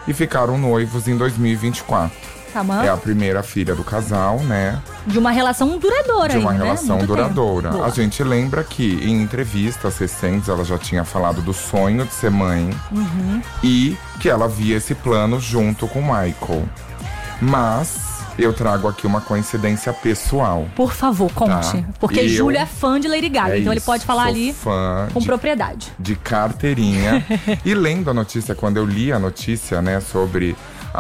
e ficaram noivos em 2024. É a primeira filha do casal, né? De uma relação duradoura. De uma aí, relação né? duradoura. A gente lembra que em entrevistas recentes ela já tinha falado do sonho de ser mãe. E que ela via esse plano junto com o Michael. Mas eu trago aqui uma coincidência pessoal. Por favor, conte. Porque Júlio é fã de Lady Gaga, então ele pode falar ali com propriedade. De carteirinha. E lendo a notícia, quando eu li a notícia, né, sobre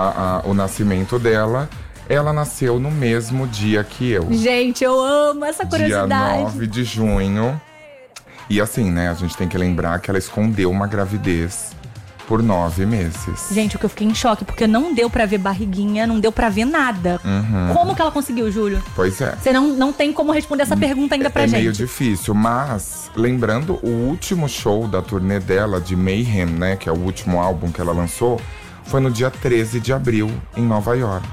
o nascimento dela, ela nasceu no mesmo dia que eu. Gente, eu amo essa curiosidade. Dia 9 de junho. E assim, né, a gente tem que lembrar que ela escondeu uma gravidez por 9 meses. Gente, o que eu fiquei em choque, porque não deu pra ver barriguinha, não deu pra ver nada. Como que ela conseguiu, Júlio? Pois é. Você não tem como responder essa pergunta ainda pra gente. É meio difícil, mas lembrando o último show da turnê dela, de Mayhem, né, que é o último álbum que ela lançou, foi no dia 13 de abril, em Nova York.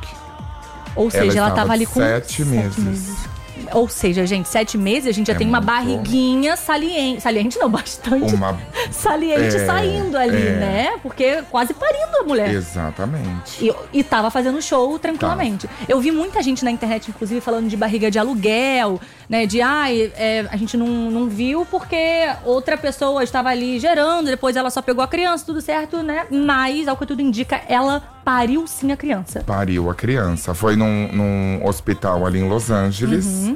Ou seja, ela tava ali com 7 meses. Ou seja, gente, 7 meses a gente já tem uma barriguinha saliente. Saliente não, bastante. Saliente saindo ali, né? Porque quase parindo a mulher. Exatamente. E tava fazendo show tranquilamente. Eu vi muita gente na internet, inclusive, falando de barriga de aluguel, né? De, a gente não viu porque outra pessoa estava ali gerando, depois ela só pegou a criança, tudo certo, né? Mas, ao que tudo indica, ela pariu sim a criança. Pariu a criança. Foi num hospital ali em Los Angeles.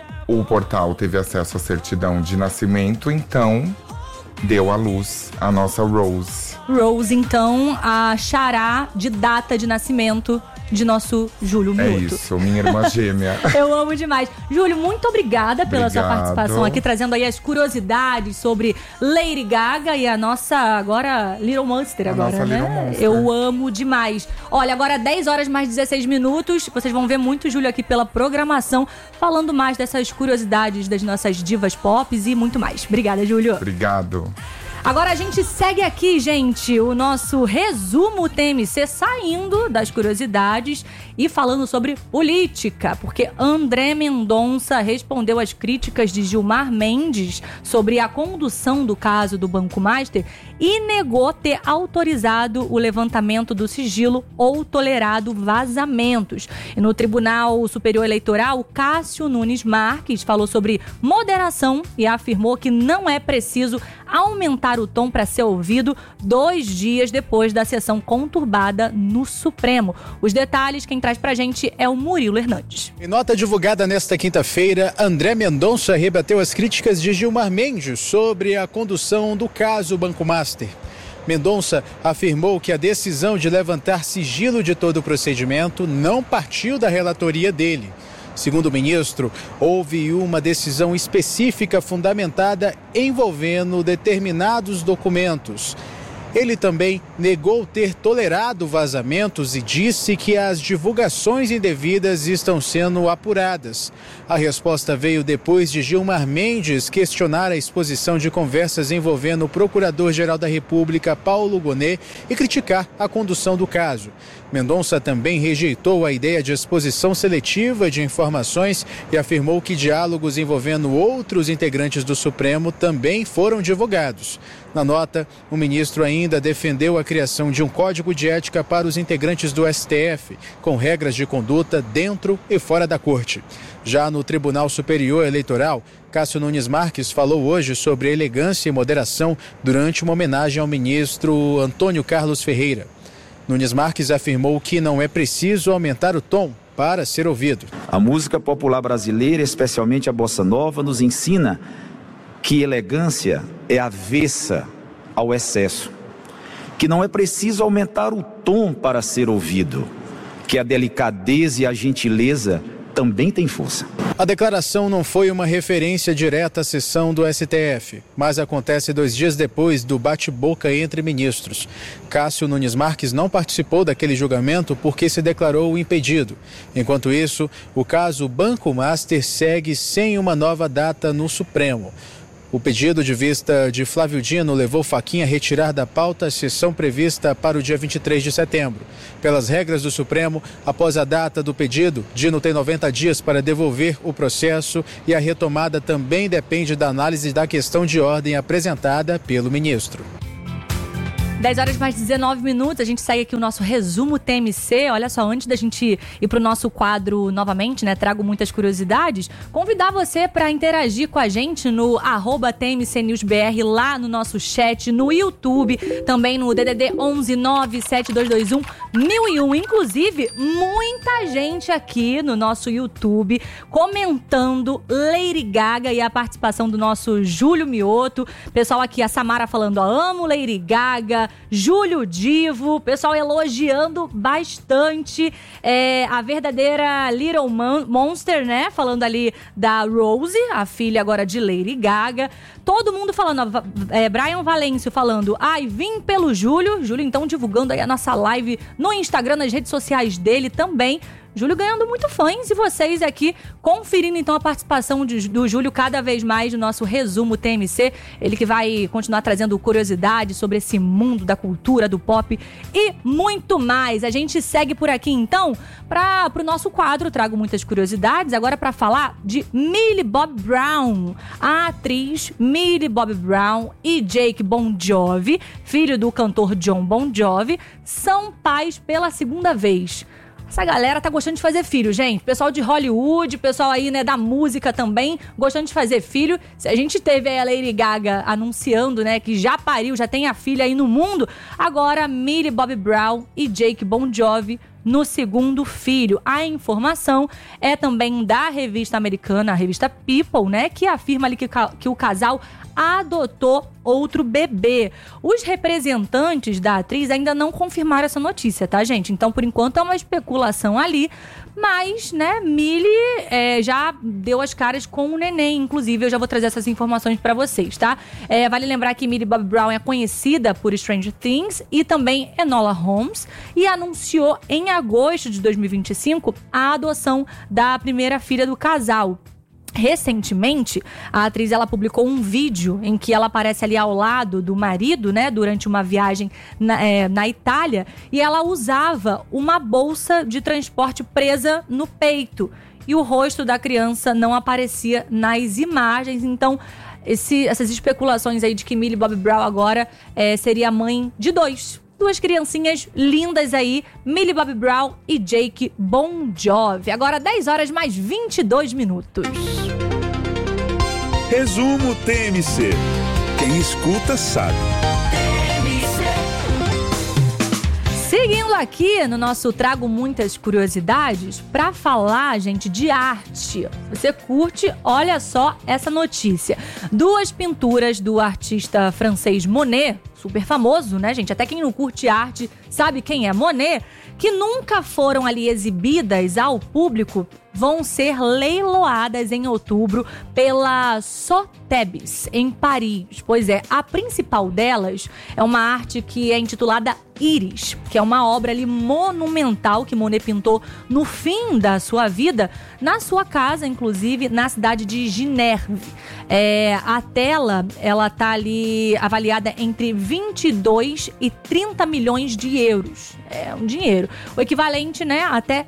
O portal teve acesso à certidão de nascimento, então deu à luz a nossa Rose. Rose, então, a xará de data de nascimento de nosso Júlio Minuto. É isso, minha irmã gêmea. Eu amo demais. Júlio, muito obrigada pela sua participação aqui, trazendo aí as curiosidades sobre Lady Gaga e a nossa, agora, Little Monster agora, né? Little Monster. Eu amo demais. Olha, agora 10 horas mais 16 minutos, vocês vão ver muito o Júlio aqui pela programação, falando mais dessas curiosidades das nossas divas pop e muito mais. Obrigada, Júlio. Obrigado. Agora a gente segue aqui, gente, o nosso resumo TMC, saindo das curiosidades e falando sobre política, porque André Mendonça respondeu às críticas de Gilmar Mendes sobre a condução do caso do Banco Master e negou ter autorizado o levantamento do sigilo ou tolerado vazamentos. E no Tribunal Superior Eleitoral, Cássio Nunes Marques falou sobre moderação e afirmou que não é preciso aumentar o tom para ser ouvido 2 dias depois da sessão conturbada no Supremo. Os detalhes, quem traz pra gente é o Murilo Hernandes. Em nota divulgada nesta quinta-feira, André Mendonça rebateu as críticas de Gilmar Mendes sobre a condução do caso Banco Master. Mendonça afirmou que a decisão de levantar sigilo de todo o procedimento não partiu da relatoria dele. Segundo o ministro, houve uma decisão específica fundamentada envolvendo determinados documentos. Ele também negou ter tolerado vazamentos e disse que as divulgações indevidas estão sendo apuradas. A resposta veio depois de Gilmar Mendes questionar a exposição de conversas envolvendo o Procurador-Geral da República, Paulo Gonet, e criticar a condução do caso. Mendonça também rejeitou a ideia de exposição seletiva de informações e afirmou que diálogos envolvendo outros integrantes do Supremo também foram divulgados. Na nota, o ministro ainda defendeu a criação de um código de ética para os integrantes do STF, com regras de conduta dentro e fora da corte. Já no Tribunal Superior Eleitoral, Cássio Nunes Marques falou hoje sobre elegância e moderação durante uma homenagem ao ministro Antônio Carlos Ferreira. Nunes Marques afirmou que não é preciso aumentar o tom para ser ouvido. A música popular brasileira, especialmente a bossa nova, nos ensina que elegância é avessa ao excesso, que não é preciso aumentar o tom para ser ouvido, que a delicadeza e a gentileza também têm força. A declaração não foi uma referência direta à sessão do STF, mas acontece 2 dias depois do bate-boca entre ministros. Cássio Nunes Marques não participou daquele julgamento porque se declarou impedido. Enquanto isso, o caso Banco Master segue sem uma nova data no Supremo. O pedido de vista de Flávio Dino levou Fachin a retirar da pauta a sessão prevista para o dia 23 de setembro. Pelas regras do Supremo, após a data do pedido, Dino tem 90 dias para devolver o processo e a retomada também depende da análise da questão de ordem apresentada pelo ministro. 10h mais 19, a gente segue aqui o nosso resumo TMC. Olha só, antes da gente ir pro nosso quadro novamente, né, trago muitas curiosidades, convidar você para interagir com a gente no @TMCNewsBR, lá no nosso chat, no YouTube, também no DDD 11 97221 1001. Inclusive, muita gente aqui no nosso YouTube comentando Lady Gaga e a participação do nosso Júlio Mioto. Pessoal aqui, a Samara falando, ó, amo Lady Gaga. Júlio Divo, pessoal elogiando bastante a verdadeira Little Monster, né? Falando ali da Rose, a filha agora de Lady Gaga. Todo mundo falando, Brian Valêncio falando, vim pelo Júlio. Júlio, então, divulgando aí a nossa live no Instagram, nas redes sociais dele também. Júlio ganhando muito fãs e vocês aqui conferindo então a participação do Júlio cada vez mais no nosso resumo TMC. Ele que vai continuar trazendo curiosidades sobre esse mundo da cultura, do pop e muito mais. A gente segue por aqui então para o nosso quadro, trago muitas curiosidades, agora para falar de Millie Bobby Brown. A atriz Millie Bobby Brown e Jake Bon Jovi, filho do cantor John Bon Jovi, são pais pela segunda vez. Essa galera tá gostando de fazer filho, gente. Pessoal de Hollywood, pessoal aí, né, da música também, gostando de fazer filho. Se a gente teve aí a Lady Gaga anunciando, né, que já pariu, já tem a filha aí no mundo, agora Millie Bobby Brown e Jake Bon Jovi no segundo filho. A informação é também da revista americana, a revista People, né, que afirma ali que o casal adotou outro bebê. Os representantes da atriz ainda não confirmaram essa notícia, tá, gente? Então, por enquanto, é uma especulação ali, mas, né, Millie já deu as caras com o neném, inclusive. Eu já vou trazer essas informações pra vocês, tá? Vale lembrar que Millie Bobby Brown é conhecida por Stranger Things e também Enola Holmes, e anunciou em agosto de 2025 a adoção da primeira filha do casal. Recentemente, a atriz ela publicou um vídeo em que ela aparece ali ao lado do marido, né, durante uma viagem na Itália, e ela usava uma bolsa de transporte presa no peito. E o rosto da criança não aparecia nas imagens. Então, essas especulações aí de que Millie Bobby Brown agora seria mãe de duas criancinhas lindas aí, Millie Bobby Brown e Jake Bon Jovi. Agora 10h mais 22. Resumo TMC. Quem escuta sabe. Seguindo aqui no nosso Trago Muitas Curiosidades, para falar, gente, de arte. Você curte? Olha só essa notícia. 2 pinturas do artista francês Monet, super famoso, né, gente? Até quem não curte arte sabe quem é Monet, que nunca foram ali exibidas ao público, vão ser leiloadas em outubro pela Sotheby's, em Paris. Pois é, a principal delas é uma arte que é intitulada Iris, que é uma obra ali monumental que Monet pintou no fim da sua vida, na sua casa, inclusive, na cidade de Ginerve. A tela, ela tá ali avaliada entre 22 e 30 milhões de euros. É um dinheiro. O equivalente, né, até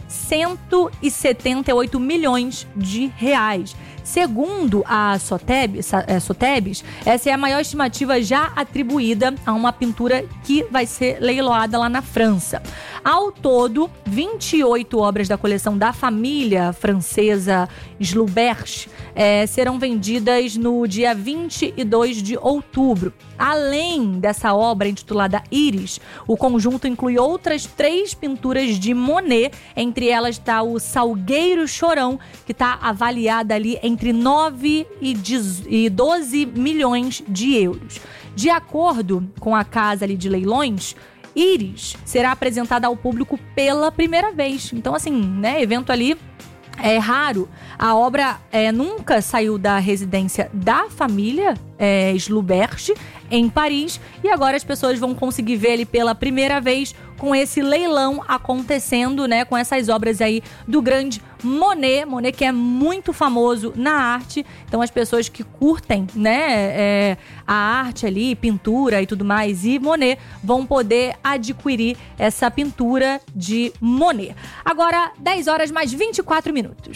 178 milhões de reais. Segundo a Sotheby's, essa é a maior estimativa já atribuída a uma pintura que vai ser leiloada lá na França. Ao todo, 28 obras da coleção da família francesa Schluberch serão vendidas no dia 22 de outubro. Além dessa obra intitulada Iris, o conjunto inclui outras 3 pinturas de Monet. Entre elas está o Salgueiro Chorão, que está avaliada ali entre 9 e 12 milhões de euros. De acordo com a casa ali de leilões, Iris será apresentada ao público pela primeira vez. Então, assim, né, evento ali é raro. A obra nunca saiu da residência da família Schluberch, em Paris, e agora as pessoas vão conseguir ver ele pela primeira vez com esse leilão acontecendo, né, com essas obras aí do grande Monet, que é muito famoso na arte. Então as pessoas que curtem, né, a arte ali, pintura e tudo mais, e Monet, vão poder adquirir essa pintura de Monet. Agora, 10h mais 24.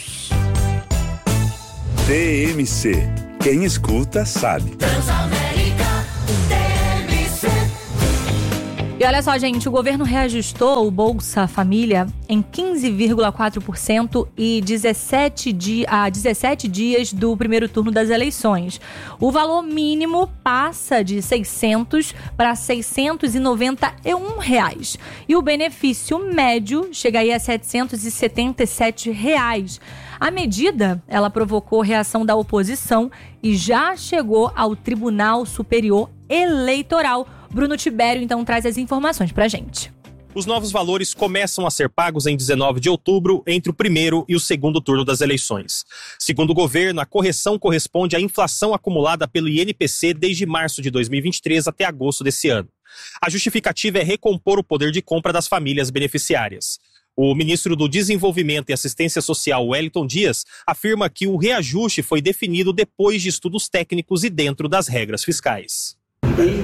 TMC. Quem escuta sabe. Transamérica TMC. E olha só, gente, o governo reajustou o Bolsa Família em 15,4% e 17 dias do primeiro turno das eleições. O valor mínimo passa de R$600 para R$691. E o benefício médio chega aí a R$777. A medida, ela provocou reação da oposição e já chegou ao Tribunal Superior Eleitoral. Bruno Tibério, então, traz as informações pra gente. Os novos valores começam a ser pagos em 19 de outubro, entre o primeiro e o segundo turno das eleições. Segundo o governo, a correção corresponde à inflação acumulada pelo INPC desde março de 2023 até agosto desse ano. A justificativa é recompor o poder de compra das famílias beneficiárias. O ministro do Desenvolvimento e Assistência Social, Wellington Dias, afirma que o reajuste foi definido depois de estudos técnicos e dentro das regras fiscais. Em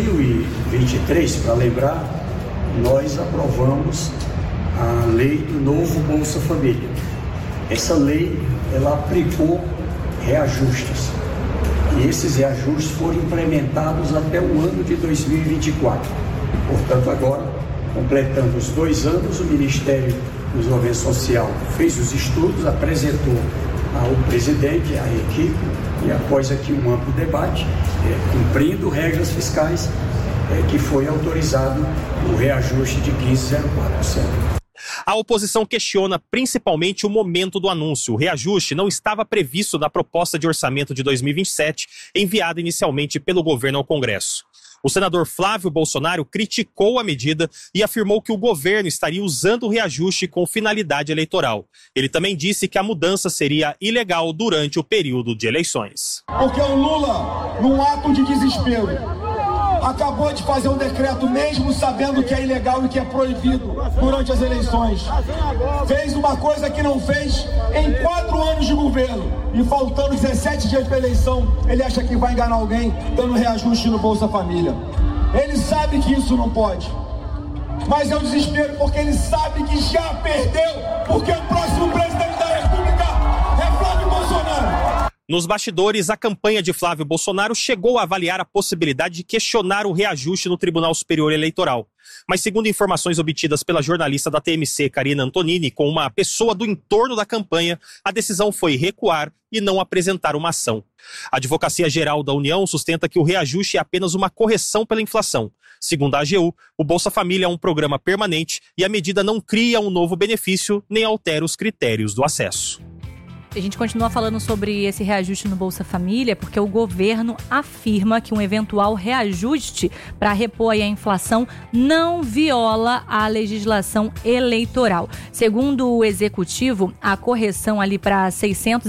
2023, para lembrar, nós aprovamos a lei do novo Bolsa Família. Essa lei, ela aplicou reajustes. E esses reajustes foram implementados até o ano de 2024. Portanto, agora, completando os 2 anos, o Ministério do Desenvolvimento Social fez os estudos, apresentou ao presidente, à equipe, e após aqui um amplo debate, cumprindo regras fiscais, que foi autorizado o reajuste de 15,04%. A oposição questiona principalmente o momento do anúncio. O reajuste não estava previsto na proposta de orçamento de 2027, enviada inicialmente pelo governo ao Congresso. O senador Flávio Bolsonaro criticou a medida e afirmou que o governo estaria usando o reajuste com finalidade eleitoral. Ele também disse que a mudança seria ilegal durante o período de eleições. Porque o Lula, num ato de desespero, acabou de fazer um decreto mesmo sabendo que é ilegal e que é proibido durante as eleições. Fez uma coisa que não fez em 4 anos de governo. E faltando 17 dias para a eleição, ele acha que vai enganar alguém dando reajuste no Bolsa Família. Ele sabe que isso não pode. Mas é um desespero porque ele sabe que já perdeu, porque o próximo presidente da República é Flávio Bolsonaro. Nos bastidores, a campanha de Flávio Bolsonaro chegou a avaliar a possibilidade de questionar o reajuste no Tribunal Superior Eleitoral. Mas, segundo informações obtidas pela jornalista da TMC, Karina Antonini, com uma pessoa do entorno da campanha, a decisão foi recuar e não apresentar uma ação. A Advocacia Geral da União sustenta que o reajuste é apenas uma correção pela inflação. Segundo a AGU, o Bolsa Família é um programa permanente e a medida não cria um novo benefício nem altera os critérios do acesso. A gente continua falando sobre esse reajuste no Bolsa Família porque o governo afirma que um eventual reajuste para repor a inflação não viola a legislação eleitoral. Segundo o executivo, a correção ali para R$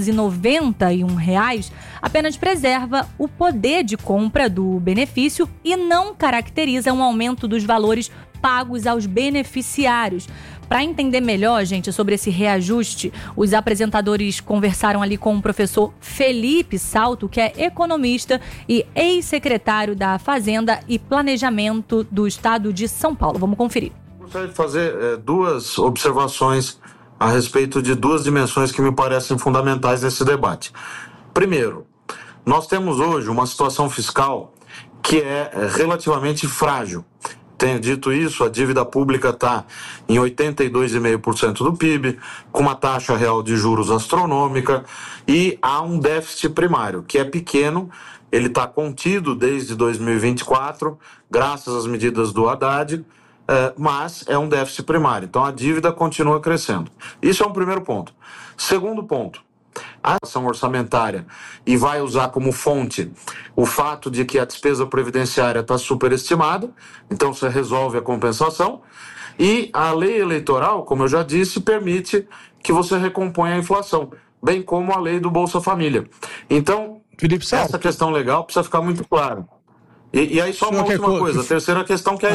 691 apenas preserva o poder de compra do benefício e não caracteriza um aumento dos valores pagos aos beneficiários. Para entender melhor, gente, sobre esse reajuste, os apresentadores conversaram ali com o professor Felipe Salto, que é economista e ex-secretário da Fazenda e Planejamento do Estado de São Paulo. Vamos conferir. Gostaria de fazer 2 observações a respeito de 2 dimensões que me parecem fundamentais nesse debate. Primeiro, nós temos hoje uma situação fiscal que é relativamente frágil. Tenho dito isso, a dívida pública está em 82,5% do PIB, com uma taxa real de juros astronômica e há um déficit primário, que é pequeno, ele está contido desde 2024, graças às medidas do Haddad, mas é um déficit primário, então a dívida continua crescendo. Isso é um primeiro ponto. Segundo ponto, a ação orçamentária e vai usar como fonte o fato de que a despesa previdenciária está superestimada, então você resolve a compensação, e a lei eleitoral, como eu já disse, permite que você recomponha a inflação, bem como a lei do Bolsa Família. Então, essa questão legal precisa ficar muito clara. E aí só uma última coisa, a terceira questão que é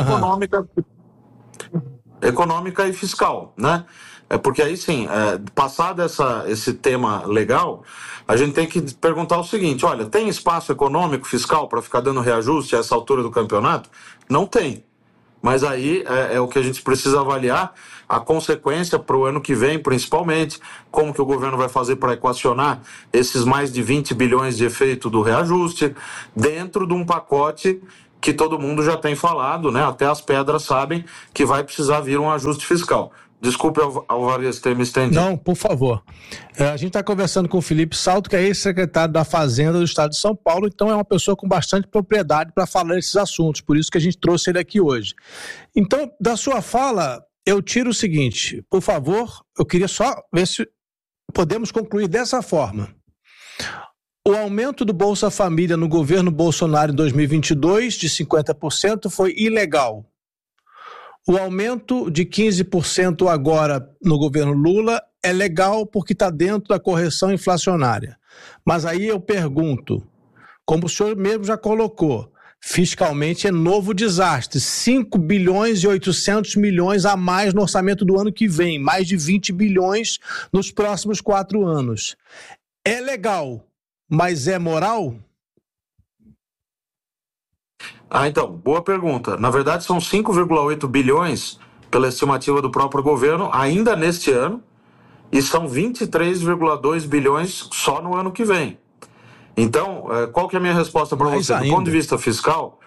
econômica e fiscal, né? Porque aí sim, passado esse tema legal, a gente tem que perguntar o seguinte, olha, tem espaço econômico, fiscal para ficar dando reajuste a essa altura do campeonato? Não tem. Mas aí é o que a gente precisa avaliar, a consequência para o ano que vem, principalmente, como que o governo vai fazer para equacionar esses mais de 20 bilhões de efeito do reajuste, dentro de um pacote que todo mundo já tem falado, né? Até as pedras sabem que vai precisar vir um ajuste fiscal. Desculpe, Alvarez, ter me estendido. Não, por favor. A gente está conversando com o Felipe Salto, que é ex-secretário da Fazenda do Estado de São Paulo, então é uma pessoa com bastante propriedade para falar desses assuntos, por isso que a gente trouxe ele aqui hoje. Então, da sua fala, eu tiro o seguinte, por favor, eu queria só ver se podemos concluir dessa forma. O aumento do Bolsa Família no governo Bolsonaro em 2022 de 50% foi ilegal. O aumento de 15% agora no governo Lula é legal porque está dentro da correção inflacionária. Mas aí eu pergunto, como o senhor mesmo já colocou, fiscalmente é novo desastre, 5 bilhões e 800 milhões a mais no orçamento do ano que vem, mais de 20 bilhões nos próximos 4 anos. É legal, mas é moral? Então, boa pergunta. Na verdade, são 5,8 bilhões, pela estimativa do próprio governo, ainda neste ano, e são 23,2 bilhões só no ano que vem. Então, qual que é a minha resposta para você? Do ponto de vista fiscal,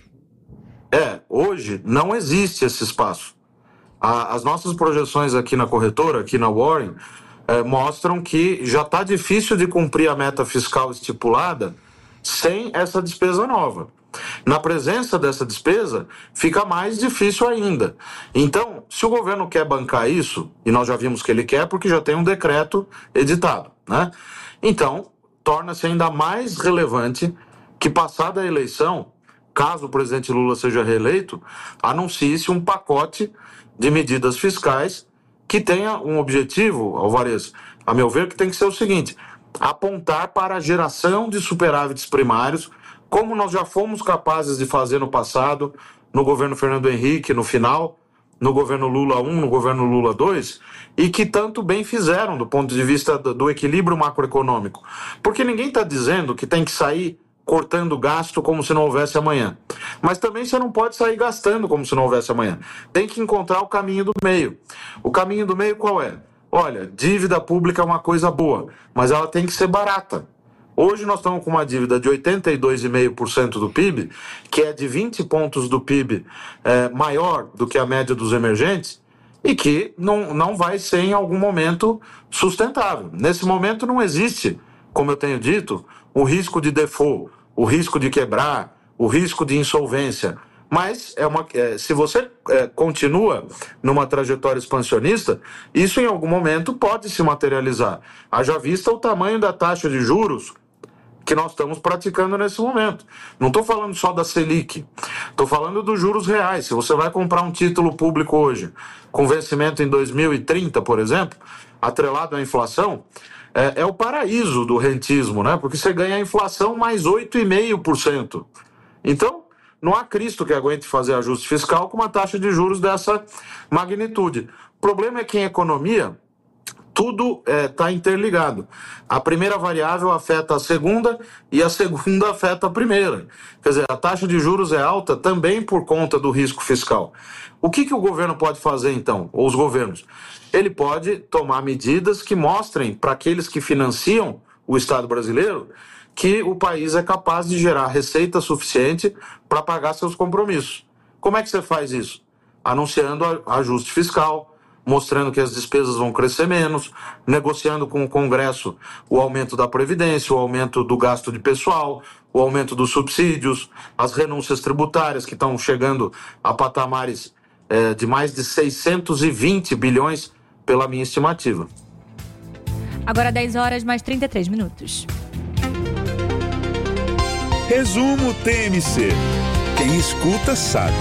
hoje não existe esse espaço. As nossas projeções aqui na corretora, aqui na Warren, mostram que já está difícil de cumprir a meta fiscal estipulada sem essa despesa nova. Na presença dessa despesa, fica mais difícil ainda. Então, se o governo quer bancar isso, e nós já vimos que ele quer porque já tem um decreto editado, né? Então, torna-se ainda mais relevante que, passada a eleição, caso o presidente Lula seja reeleito, anuncie-se um pacote de medidas fiscais que tenha um objetivo, Alvarez, a meu ver, que tem que ser o seguinte: apontar para a geração de superávites primários, como nós já fomos capazes de fazer no passado, no governo Fernando Henrique, no final, no governo Lula 1, no governo Lula 2, e que tanto bem fizeram do ponto de vista do equilíbrio macroeconômico. Porque ninguém está dizendo que tem que sair cortando gasto como se não houvesse amanhã. Mas também você não pode sair gastando como se não houvesse amanhã. Tem que encontrar o caminho do meio. O caminho do meio qual é? Olha, dívida pública é uma coisa boa, mas ela tem que ser barata. Hoje nós estamos com uma dívida de 82,5% do PIB, que é de 20 pontos do PIB maior do que a média dos emergentes, e que não vai ser em algum momento sustentável. Nesse momento não existe, como eu tenho dito, o risco de default, o risco de quebrar, o risco de insolvência. Mas se você continua numa trajetória expansionista, isso em algum momento pode se materializar. Haja vista o tamanho da taxa de juros que nós estamos praticando nesse momento. Não estou falando só da Selic, estou falando dos juros reais. Se você vai comprar um título público hoje, com vencimento em 2030, por exemplo, atrelado à inflação, é o paraíso do rentismo, né? Porque você ganha a inflação mais 8,5%. Então, não há Cristo que aguente fazer ajuste fiscal com uma taxa de juros dessa magnitude. O problema é que em economia tudo está interligado. A primeira variável afeta a segunda e a segunda afeta a primeira. Quer dizer, a taxa de juros é alta também por conta do risco fiscal. O que o governo pode fazer então, ou os governos? Ele pode tomar medidas que mostrem para aqueles que financiam o Estado brasileiro que o país é capaz de gerar receita suficiente para pagar seus compromissos. Como é que você faz isso? Anunciando ajuste fiscal, mostrando que as despesas vão crescer menos, negociando com o Congresso o aumento da Previdência, o aumento do gasto de pessoal, o aumento dos subsídios, as renúncias tributárias que estão chegando a patamares de mais de 620 bilhões pela minha estimativa. Agora 10 horas mais 33 minutos. Resumo TMC. Quem escuta sabe.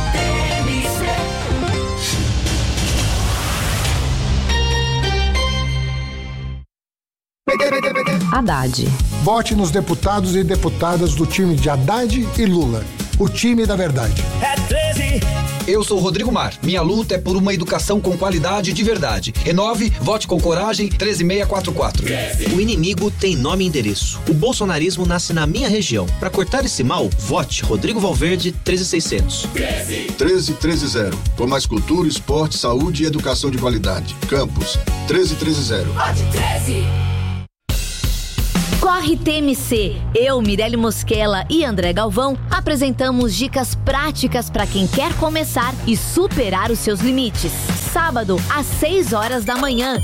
Haddad. Vote nos deputados e deputadas do time de Haddad e Lula. O time da verdade. É 13. Eu sou Rodrigo Mar. Minha luta é por uma educação com qualidade de verdade. Renove, vote com coragem, 13644. O inimigo tem nome e endereço. O bolsonarismo nasce na minha região. Para cortar esse mal, vote Rodrigo Valverde, 13600. 13130. Por mais cultura, esporte, saúde e educação de qualidade. Campos, 13130. Vote 13. Corre TMC. Eu, Mirelle Mosquela e André Galvão apresentamos dicas práticas para quem quer começar e superar os seus limites. Sábado, às 6 horas da manhã.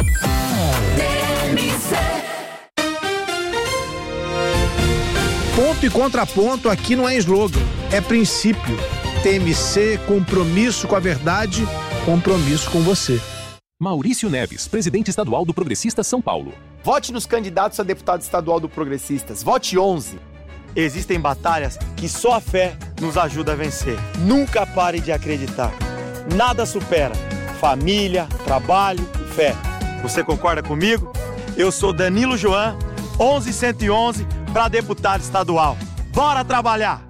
Ponto e contraponto aqui não é slogan, é princípio. TMC, compromisso com a verdade, compromisso com você. Maurício Neves, presidente estadual do Progressistas São Paulo. Vote nos candidatos a deputado estadual do Progressistas. Vote 11. Existem batalhas que só a fé nos ajuda a vencer. Nunca pare de acreditar. Nada supera família, trabalho e fé. Você concorda comigo? Eu sou Danilo Joan, 11111 para deputado estadual. Bora trabalhar!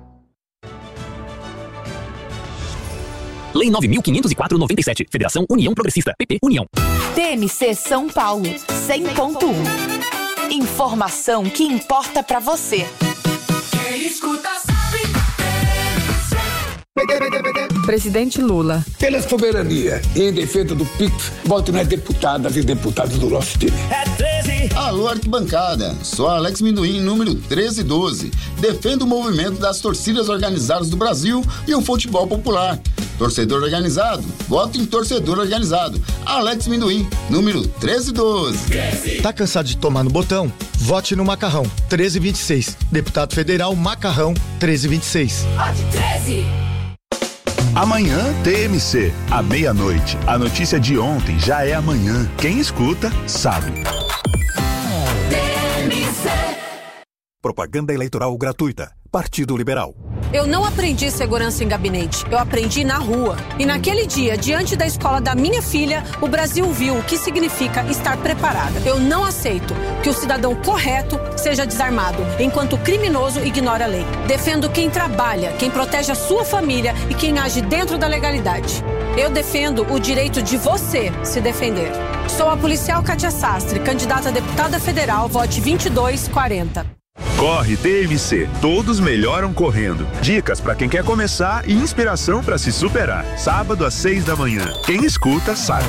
Lei 9.504/97. Federação União Progressista. PP União. TMC São Paulo, 100.1. Informação que importa pra você. Quem escuta sabe. Presidente Lula. Pela soberania e em defesa do PIX, vote nas deputadas e deputados do nosso time. É 13. Alô, arquibancada. Sou Alex Minduim, número 1312. Defendo o movimento das torcidas organizadas do Brasil e o futebol popular. Torcedor organizado, voto em torcedor organizado. Alex Minduim, número 1312. Tá cansado de tomar no botão? Vote no Macarrão, 1326. Deputado Federal Macarrão, 1326. Vote 13. Amanhã TMC, à meia-noite. A notícia de ontem já é amanhã. Quem escuta, sabe. TMC. Propaganda eleitoral gratuita. Partido Liberal. Eu não aprendi segurança em gabinete, eu aprendi na rua. E naquele dia, diante da escola da minha filha, o Brasil viu o que significa estar preparada. Eu não aceito que o cidadão correto seja desarmado, enquanto o criminoso ignora a lei. Defendo quem trabalha, quem protege a sua família e quem age dentro da legalidade. Eu defendo o direito de você se defender. Sou a policial Kátia Sastre, candidata a deputada federal, vote 2240. Corre TMC, todos melhoram correndo. Dicas para quem quer começar e inspiração para se superar. Sábado às 6 da manhã. Quem escuta sabe.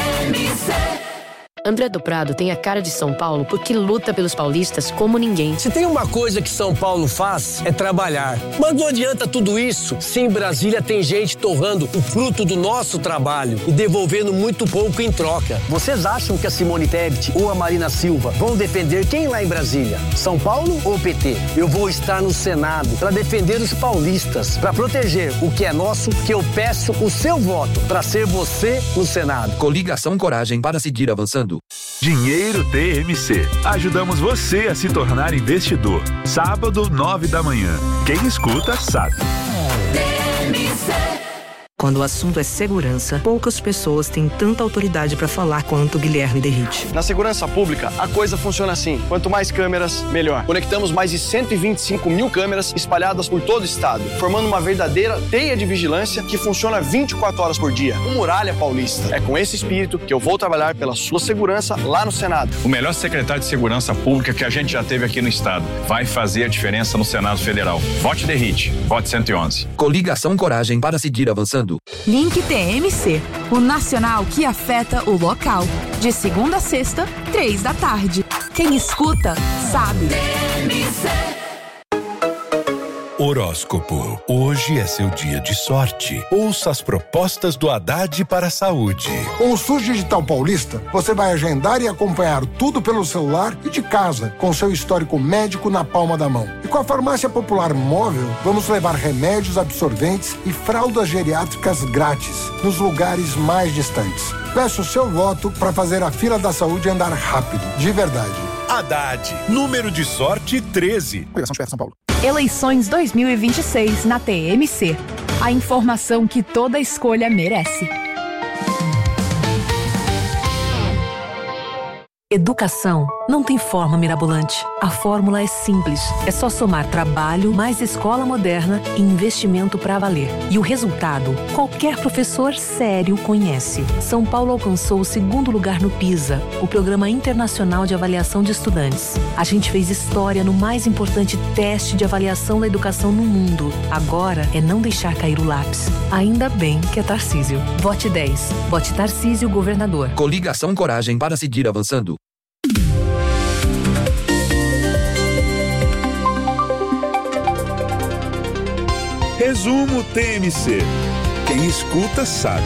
André do Prado tem a cara de São Paulo porque luta pelos paulistas como ninguém. Se tem uma coisa que São Paulo faz, é trabalhar. Mas não adianta tudo isso se em Brasília tem gente torrando o fruto do nosso trabalho e devolvendo muito pouco em troca. Vocês acham que a Simone Tebet ou a Marina Silva vão defender quem lá em Brasília? São Paulo ou PT? Eu vou estar no Senado para defender os paulistas, para proteger o que é nosso, que eu peço o seu voto para ser você no Senado. Coligação Coragem para seguir avançando. Dinheiro TMC. Ajudamos você a se tornar investidor. Sábado, 9 da manhã. Quem escuta, sabe. Quando o assunto é segurança, poucas pessoas têm tanta autoridade para falar quanto Guilherme Derrite. Na segurança pública, a coisa funciona assim. Quanto mais câmeras, melhor. Conectamos mais de 125 mil câmeras espalhadas por todo o estado, formando uma verdadeira teia de vigilância que funciona 24 horas por dia. O Muralha Paulista. É com esse espírito que eu vou trabalhar pela sua segurança lá no Senado. O melhor secretário de segurança pública que a gente já teve aqui no estado. Vai fazer a diferença no Senado Federal. Vote Derrite. Vote 111. Coligação Coragem para seguir avançando. Link TMC, o nacional que afeta o local. De segunda a sexta, 3 da tarde. Quem escuta, sabe. Horóscopo. Hoje é seu dia de sorte. Ouça as propostas do Haddad para a saúde. Com o SUS Digital Paulista, você vai agendar e acompanhar tudo pelo celular e de casa, com seu histórico médico na palma da mão. E com a Farmácia Popular Móvel, vamos levar remédios, absorventes e fraldas geriátricas grátis nos lugares mais distantes. Peço o seu voto para fazer a fila da saúde andar rápido, de verdade. Haddad, número de sorte 13. Coligação de São Paulo. Eleições 2026 na TMC. A informação que toda escolha merece. Educação não tem forma mirabolante. A fórmula é simples. É só somar trabalho, mais escola moderna e investimento para valer. E o resultado, qualquer professor sério conhece. São Paulo alcançou o 2º lugar no PISA, o Programa Internacional de Avaliação de Estudantes. A gente fez história no mais importante teste de avaliação da educação no mundo. Agora é não deixar cair o lápis. Ainda bem que é Tarcísio. Vote 10. Vote Tarcísio, governador. Coligação Coragem para seguir avançando. Resumo TMC. Quem escuta sabe.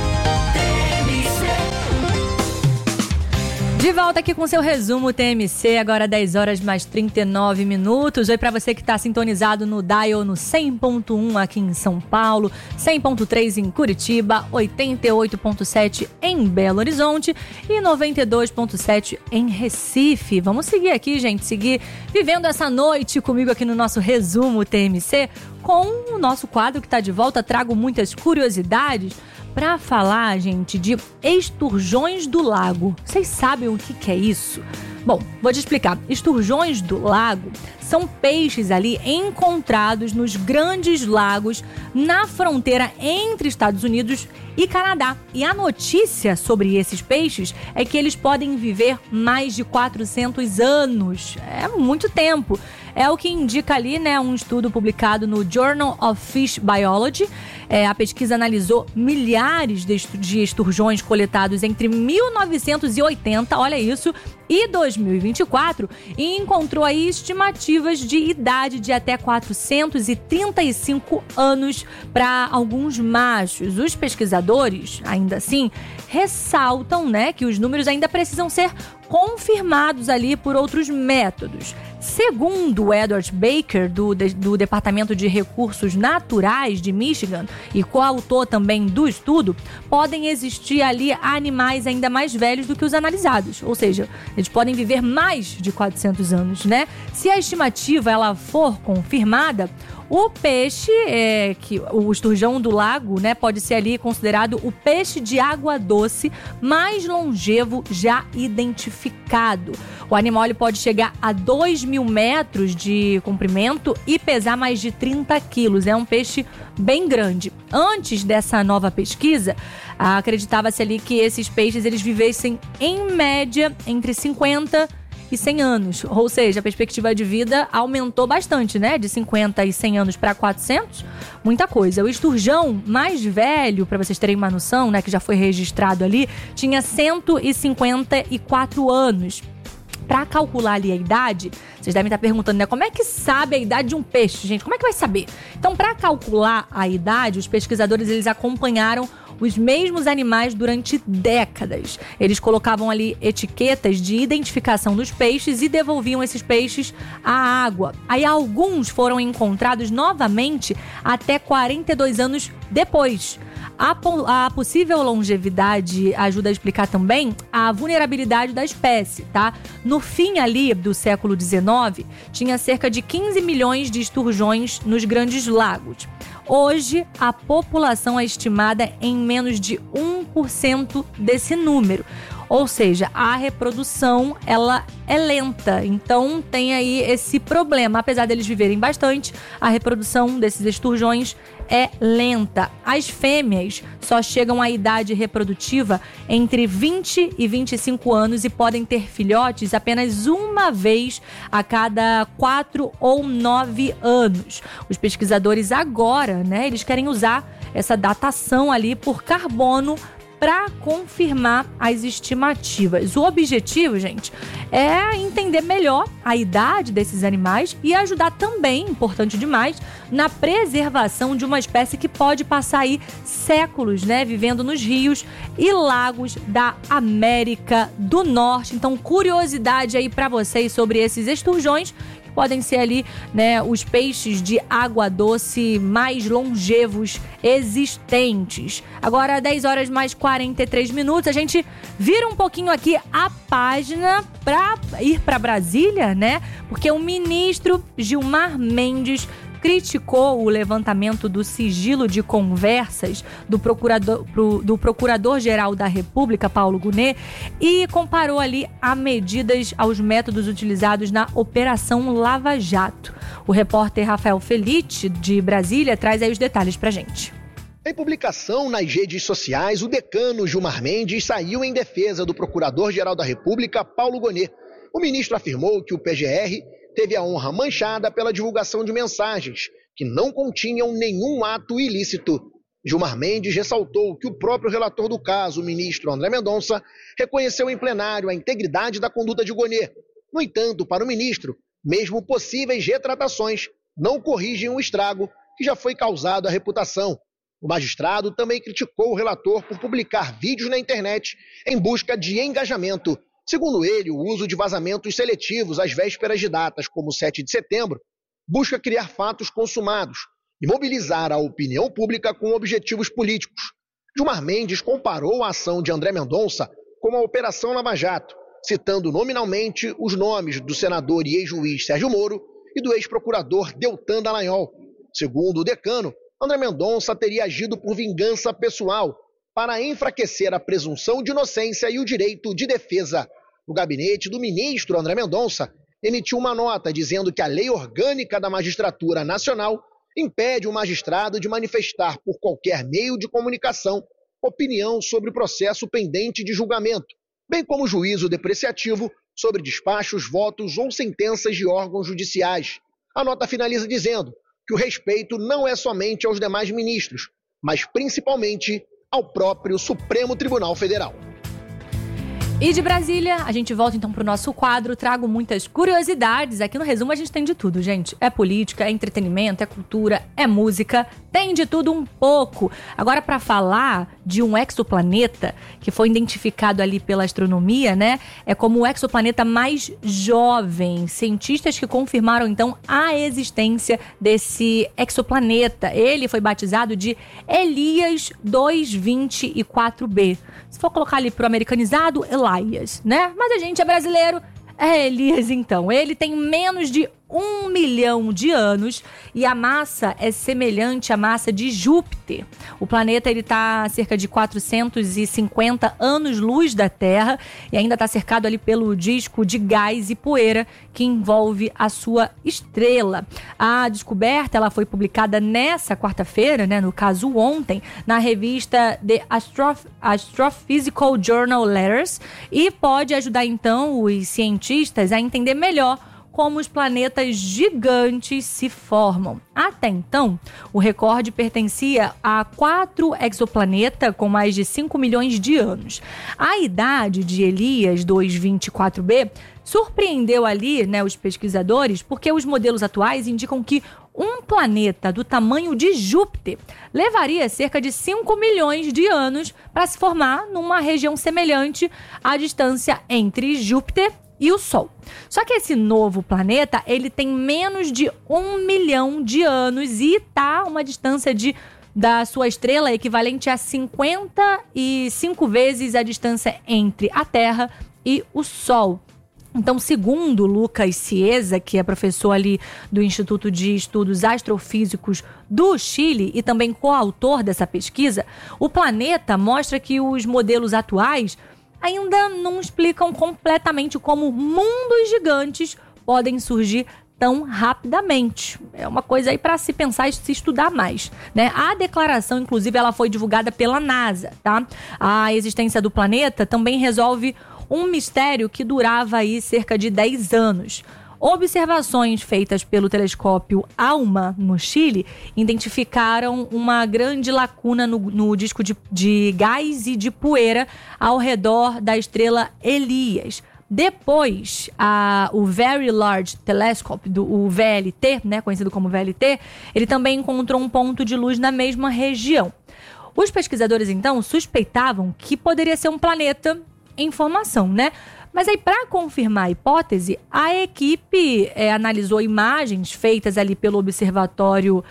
De volta aqui com seu resumo TMC, agora 10 horas mais 39 minutos. Oi para você que está sintonizado no Dial no 100.1 aqui em São Paulo, 100.3 em Curitiba, 88.7 em Belo Horizonte e 92.7 em Recife. Vamos seguir aqui, gente, seguir vivendo essa noite comigo aqui no nosso resumo TMC com o nosso quadro que está de volta. Trago muitas curiosidades para falar, gente, de esturjões do lago. Vocês sabem o que é isso? Bom, vou te explicar. Esturjões do lago são peixes ali encontrados nos grandes lagos na fronteira entre Estados Unidos e Canadá. E a notícia sobre esses peixes é que eles podem viver mais de 400 anos. É muito tempo. É o que indica ali, né, um estudo publicado no Journal of Fish Biology. A pesquisa analisou milhares de esturjões coletados entre 1980, olha isso, e 2024 e encontrou aí estimativas de idade de até 435 anos para alguns machos. Os pesquisadores, ainda assim, ressaltam, né, que os números ainda precisam ser confirmados ali por outros métodos. Segundo Edward Baker, do Departamento de Recursos Naturais de Michigan e coautor também do estudo, podem existir ali animais ainda mais velhos do que os analisados, ou seja, eles podem viver mais de 400 anos, né? Se a estimativa ela for confirmada, o peixe, o esturjão do lago, né, pode ser ali considerado o peixe de água doce mais longevo já identificado. O animal ele pode chegar a 2.000 metros de comprimento e pesar mais de 30 quilos. É um peixe bem grande. Antes dessa nova pesquisa, acreditava-se ali que esses peixes eles vivessem em média entre 50 e 100 anos, ou seja, a perspectiva de vida aumentou bastante, né? De 50 e 100 anos para 400, muita coisa. O esturjão mais velho, para vocês terem uma noção, né, que já foi registrado ali, tinha 154 anos. Para calcular ali a idade, vocês devem estar perguntando, né? Como é que sabe a idade de um peixe, gente? Como é que vai saber? Então, para calcular a idade, os pesquisadores eles acompanharam os mesmos animais durante décadas. Eles colocavam ali etiquetas de identificação dos peixes e devolviam esses peixes à água. Aí alguns foram encontrados novamente até 42 anos depois. A possível longevidade ajuda a explicar também a vulnerabilidade da espécie, tá? No fim ali do século XIX, tinha cerca de 15 milhões de esturjões nos grandes lagos. Hoje, a população é estimada em menos de 1% desse número. Ou seja, a reprodução, ela é lenta. Então, tem aí esse problema. Apesar deles viverem bastante, a reprodução desses esturjões é lenta. As fêmeas só chegam à idade reprodutiva entre 20 e 25 anos e podem ter filhotes apenas uma vez a cada 4 ou 9 anos. Os pesquisadores agora, né, eles querem usar essa datação ali por carbono para confirmar as estimativas. O objetivo, gente, é entender melhor a idade desses animais e ajudar também, importante demais, na preservação de uma espécie que pode passar aí séculos, né, vivendo nos rios e lagos da América do Norte. Então, curiosidade aí para vocês sobre esses esturjões, que podem ser ali, né, os peixes de água doce mais longevos existentes. Agora, 10 horas mais 43 minutos, a gente vira um pouquinho aqui a página para ir para Brasília, né? Porque o ministro Gilmar Mendes criticou o levantamento do sigilo de conversas do Procurador-Geral da República, Paulo Gonet, e comparou ali aos métodos utilizados na Operação Lava Jato. O repórter Rafael Felite, de Brasília, traz aí os detalhes pra gente. Em publicação nas redes sociais, o decano Gilmar Mendes saiu em defesa do Procurador-Geral da República, Paulo Gonet. O ministro afirmou que o PGR teve a honra manchada pela divulgação de mensagens que não continham nenhum ato ilícito. Gilmar Mendes ressaltou que o próprio relator do caso, o ministro André Mendonça, reconheceu em plenário a integridade da conduta de Gonet. No entanto, para o ministro, mesmo possíveis retratações não corrigem o estrago que já foi causado à reputação. O magistrado também criticou o relator por publicar vídeos na internet em busca de engajamento. Segundo ele, o uso de vazamentos seletivos às vésperas de datas como o 7 de setembro busca criar fatos consumados e mobilizar a opinião pública com objetivos políticos. Gilmar Mendes comparou a ação de André Mendonça com a Operação Lava Jato, citando nominalmente os nomes do senador e ex-juiz Sérgio Moro e do ex-procurador Deltan Dallagnol. Segundo o decano, André Mendonça teria agido por vingança pessoal para enfraquecer a presunção de inocência e o direito de defesa. O gabinete do ministro André Mendonça emitiu uma nota dizendo que a Lei Orgânica da Magistratura Nacional impede o magistrado de manifestar por qualquer meio de comunicação opinião sobre o processo pendente de julgamento, bem como juízo depreciativo sobre despachos, votos ou sentenças de órgãos judiciais. A nota finaliza dizendo que o respeito não é somente aos demais ministros, mas principalmente ao próprio Supremo Tribunal Federal. E de Brasília, a gente volta então para o nosso quadro. Trago muitas curiosidades. Aqui no Resumo a gente tem de tudo, gente. É política, é entretenimento, é cultura, é música. Tem de tudo um pouco. Agora, para falar de um exoplaneta que foi identificado ali pela astronomia, né? É como o exoplaneta mais jovem. Cientistas que confirmaram então a existência desse exoplaneta. Ele foi batizado de Elias 224b. Se for colocar ali pro americanizado, Elias, né? Mas a gente é brasileiro, é Elias então. Ele tem menos de 1 milhão de anos e a massa é semelhante à massa de Júpiter. O planeta está a cerca de 450 anos-luz da Terra e ainda está cercado ali pelo disco de gás e poeira que envolve a sua estrela. A descoberta ela foi publicada nessa quarta-feira, né, no caso ontem, na revista The Astrophysical Journal Letters e pode ajudar então os cientistas a entender melhor como os planetas gigantes se formam. Até então, o recorde pertencia a 4 exoplanetas com mais de 5 milhões de anos. A idade de Elias 224b surpreendeu ali, né, os pesquisadores, porque os modelos atuais indicam que um planeta do tamanho de Júpiter levaria cerca de 5 milhões de anos para se formar numa região semelhante à distância entre Júpiter e o Sol. Só que esse novo planeta, ele tem menos de 1 milhão de anos e está a uma distância da sua estrela equivalente a 55 vezes a distância entre a Terra e o Sol. Então, segundo Lucas Cieza, que é professor ali do Instituto de Estudos Astrofísicos do Chile e também coautor dessa pesquisa, o planeta mostra que os modelos atuais ainda não explicam completamente como mundos gigantes podem surgir tão rapidamente. É uma coisa aí para se pensar e se estudar mais, né? A declaração, inclusive, ela foi divulgada pela NASA, tá? A existência do planeta também resolve um mistério que durava aí cerca de 10 anos. Observações feitas pelo telescópio ALMA, no Chile, identificaram uma grande lacuna no disco de gás e de poeira ao redor da estrela Elias. Depois, o Very Large Telescope, o VLT, né, conhecido como VLT, ele também encontrou um ponto de luz na mesma região. Os pesquisadores, então, suspeitavam que poderia ser um planeta em formação, né? Mas aí, para confirmar a hipótese, a equipe analisou imagens feitas ali pelo observatório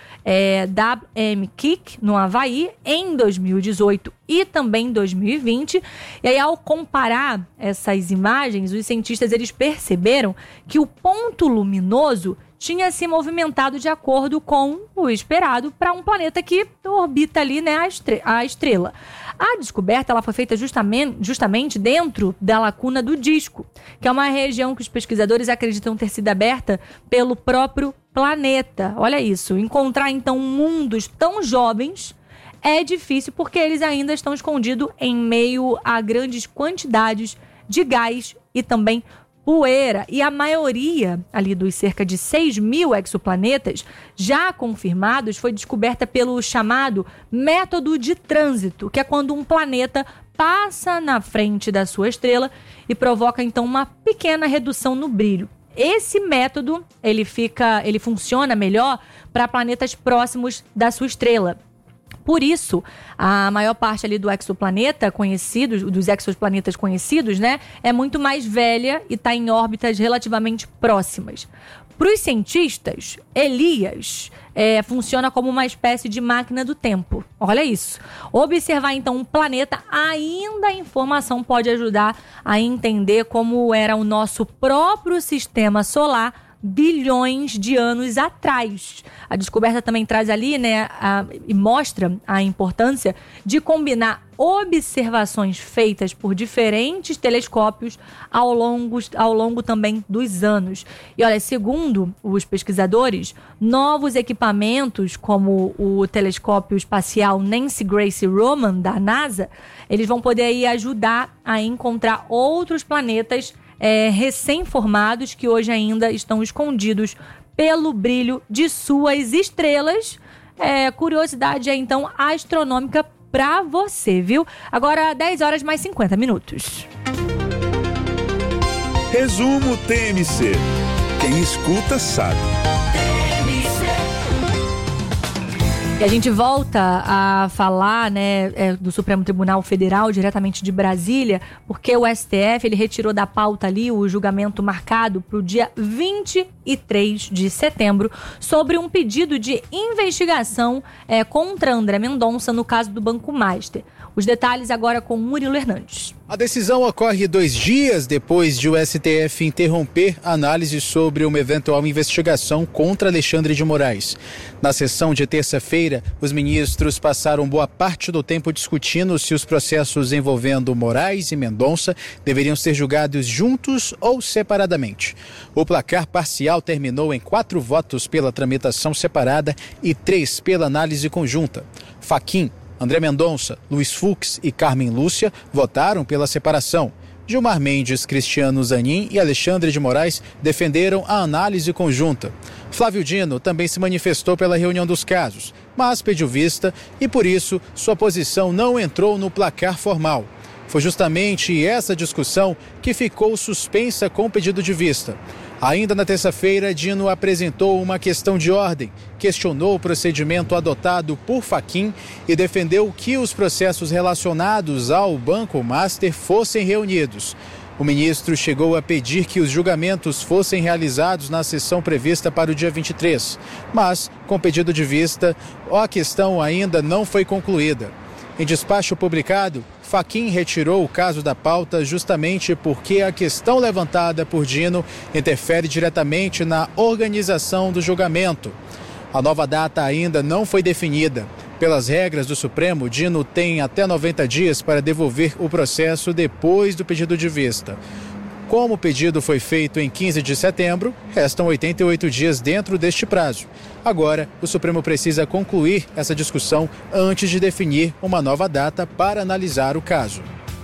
WMKIC, no Havaí, em 2018 e também em 2020. E aí, ao comparar essas imagens, os cientistas eles perceberam que o ponto luminoso tinha se movimentado de acordo com o esperado para um planeta que orbita ali, né, a estrela. A descoberta ela foi feita justamente dentro da lacuna do disco, que é uma região que os pesquisadores acreditam ter sido aberta pelo próprio planeta. Olha isso, encontrar então mundos tão jovens é difícil porque eles ainda estão escondidos em meio a grandes quantidades de gás e também poeira, e a maioria ali dos cerca de 6 mil exoplanetas já confirmados foi descoberta pelo chamado método de trânsito, que é quando um planeta passa na frente da sua estrela e provoca então uma pequena redução no brilho. esse método, ele funciona melhor para planetas próximos da sua estrela. Por isso, a maior parte ali do exoplaneta conhecido, dos exoplanetas conhecidos, né, é muito mais velha e está em órbitas relativamente próximas. Para os cientistas, Elias funciona como uma espécie de máquina do tempo. Olha isso. Observar, então, um planeta, ainda a informação pode ajudar a entender como era o nosso próprio sistema solar bilhões de anos atrás. A descoberta também traz ali, né, e mostra a importância de combinar observações feitas por diferentes telescópios ao longo também dos anos. E olha, segundo os pesquisadores, novos equipamentos como o telescópio espacial Nancy Grace Roman da NASA, eles vão poder aí ajudar a encontrar outros planetas recém-formados que hoje ainda estão escondidos pelo brilho de suas estrelas. Curiosidade então astronômica para você, viu? Agora 10 horas mais 50 minutos. Resumo TMC. Quem escuta sabe. E a gente volta a falar, né, do Supremo Tribunal Federal, diretamente de Brasília, porque o STF ele retirou da pauta ali o julgamento marcado para o dia 23 de setembro sobre um pedido de investigação contra André Mendonça no caso do Banco Master. Os detalhes agora com Murilo Hernandes. A decisão ocorre 2 dias depois de o STF interromper a análise sobre uma eventual investigação contra Alexandre de Moraes. Na sessão de terça-feira, os ministros passaram boa parte do tempo discutindo se os processos envolvendo Moraes e Mendonça deveriam ser julgados juntos ou separadamente. O placar parcial terminou em 4 votos pela tramitação separada e 3 pela análise conjunta. Fachin, André Mendonça, Luiz Fux e Carmen Lúcia votaram pela separação. Gilmar Mendes, Cristiano Zanin e Alexandre de Moraes defenderam a análise conjunta. Flávio Dino também se manifestou pela reunião dos casos, mas pediu vista e, por isso, sua posição não entrou no placar formal. Foi justamente essa discussão que ficou suspensa com o pedido de vista. Ainda na terça-feira, Dino apresentou uma questão de ordem, questionou o procedimento adotado por Fachin e defendeu que os processos relacionados ao Banco Master fossem reunidos. O ministro chegou a pedir que os julgamentos fossem realizados na sessão prevista para o dia 23, mas, com o pedido de vista, a questão ainda não foi concluída. Em despacho publicado, Fachin retirou o caso da pauta justamente porque a questão levantada por Dino interfere diretamente na organização do julgamento. A nova data ainda não foi definida. Pelas regras do Supremo, Dino tem até 90 dias para devolver o processo depois do pedido de vista. Como o pedido foi feito em 15 de setembro, restam 88 dias dentro deste prazo. Agora, o Supremo precisa concluir essa discussão antes de definir uma nova data para analisar o caso.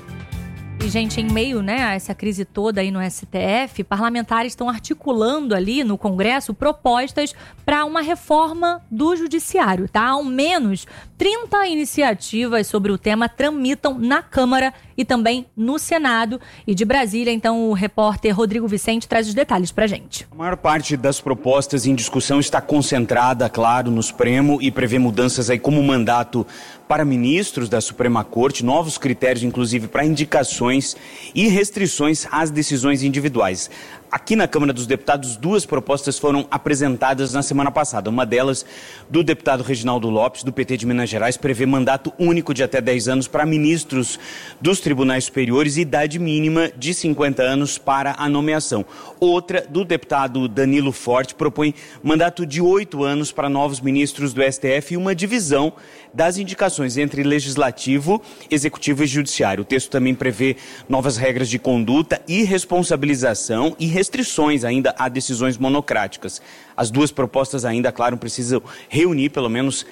E, gente, em meio, né, a essa crise toda aí no STF, parlamentares estão articulando ali no Congresso propostas para uma reforma do judiciário, tá? Ao menos 30 iniciativas sobre o tema tramitam na Câmara e também no Senado. E de Brasília, então, o repórter Rodrigo Vicente traz os detalhes pra gente. A maior parte das propostas em discussão está concentrada, claro, no Supremo e prevê mudanças aí como mandato para ministros da Suprema Corte, novos critérios, inclusive, para indicações e restrições às decisões individuais. Aqui na Câmara dos Deputados, 2 propostas foram apresentadas na semana passada. Uma delas, do deputado Reginaldo Lopes, do PT de Minas Gerais, prevê mandato único de até 10 anos para ministros dos tribunais superiores e idade mínima de 50 anos para a nomeação. Outra, do deputado Danilo Forte, propõe mandato de 8 anos para novos ministros do STF e uma divisão das indicações entre legislativo, executivo e judiciário. O texto também prevê novas regras de conduta e responsabilização e restrições ainda a decisões monocráticas. As 2 propostas ainda, claro, precisam reunir pelo menos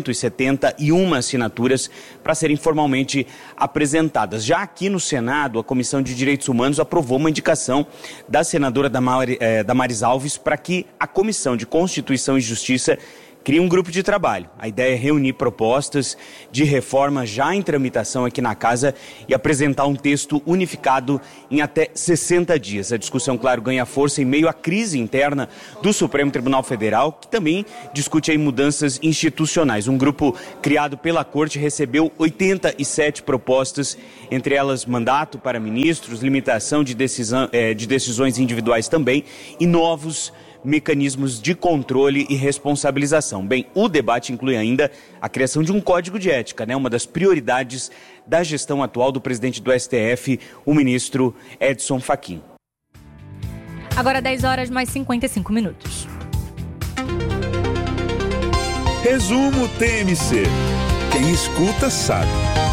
171 assinaturas para serem formalmente apresentadas. Já aqui no Senado, a Comissão de Direitos Humanos aprovou uma indicação da senadora Damares Alves para que a Comissão de Constituição e Justiça cria um grupo de trabalho. A ideia é reunir propostas de reforma já em tramitação aqui na casa e apresentar um texto unificado em até 60 dias. A discussão, claro, ganha força em meio à crise interna do Supremo Tribunal Federal, que também discute aí mudanças institucionais. Um grupo criado pela Corte recebeu 87 propostas, entre elas mandato para ministros, limitação de decisões individuais também e novos mecanismos de controle e responsabilização. Bem, o debate inclui ainda a criação de um código de ética, uma das prioridades da gestão atual do presidente do STF, o ministro Edson Fachin. Agora 10h mais 55. Resumo TMC. Quem escuta sabe.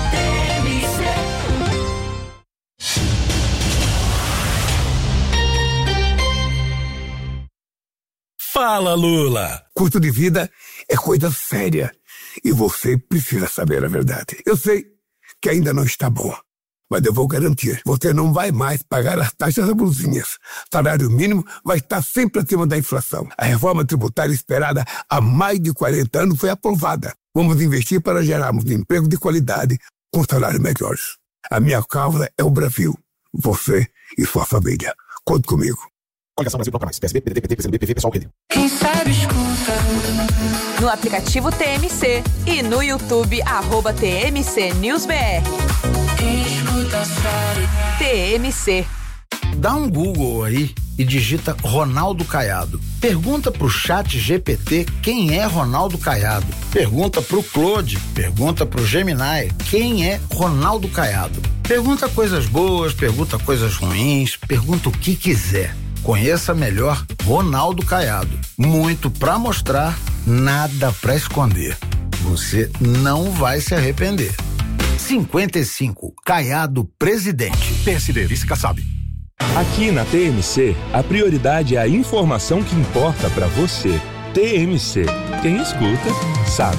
Fala, Lula! Custo de vida é coisa séria e você precisa saber a verdade. Eu sei que ainda não está bom, mas eu vou garantir, você não vai mais pagar as taxas abusinhas. Salário mínimo vai estar sempre acima da inflação. A reforma tributária esperada há mais de 40 anos foi aprovada. Vamos investir para gerarmos emprego de qualidade com salários melhores. A minha causa é o Brasil, você e sua família. Conte comigo. Coligação Brasil Bloco Mais, PSB, PDT, PT, PCdoB, PV, PSOL, Rede. Quem sabe escuta. No aplicativo TMC e no YouTube @TMC News BR. Quem escuta sabe. TMC. Dá um Google aí e digita Ronaldo Caiado. Pergunta pro Chat GPT quem é Ronaldo Caiado. Pergunta pro Claude, pergunta pro Gemini quem é Ronaldo Caiado. Pergunta coisas boas, pergunta coisas ruins, pergunta o que quiser. Conheça melhor Ronaldo Caiado. Muito pra mostrar, nada pra esconder. Você não vai se arrepender. 55, Caiado presidente. PSD, vice Kassab. Aqui na TMC, a prioridade é a informação que importa pra você. TMC, quem escuta, sabe.